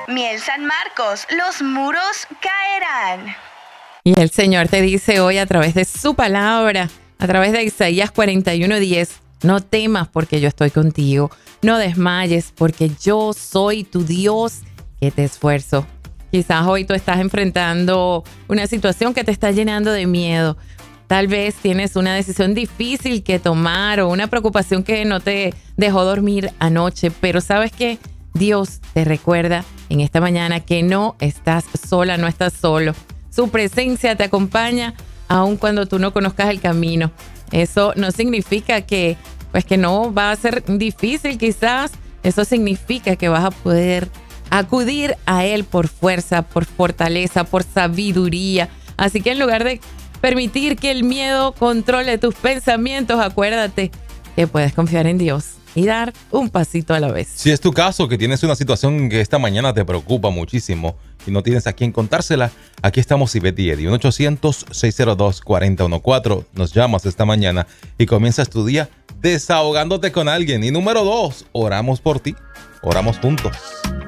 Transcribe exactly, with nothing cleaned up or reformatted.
Miel San Marcos, los muros caerán. Y el Señor te dice hoy a través de su palabra, a través de Isaías cuarenta y uno diez, no temas porque yo estoy contigo, no desmayes porque yo soy tu Dios que te esfuerzo. Quizás hoy tú estás enfrentando una situación que te está llenando de miedo. Tal vez tienes una decisión difícil que tomar o una preocupación que no te dejó dormir anoche, pero ¿sabes qué? Dios te recuerda en esta mañana que no estás sola, no estás solo. Su presencia te acompaña aun cuando tú no conozcas el camino. Eso no significa que, pues, que no va a ser difícil quizás. Eso significa que vas a poder acudir a Él por fuerza, por fortaleza, por sabiduría. Así que en lugar de permitir que el miedo controle tus pensamientos, acuérdate que puedes confiar en Dios y dar un pasito a la vez. Si es tu caso, que tienes una situación que esta mañana te preocupa muchísimo y no tienes a quién contársela, aquí estamos Ivette y Eddie. uno ochocientos, seis cero dos, cuatro cero uno cuatro. Nos llamas esta mañana y comienzas tu día desahogándote con alguien. Y número dos, oramos por ti. Oramos juntos.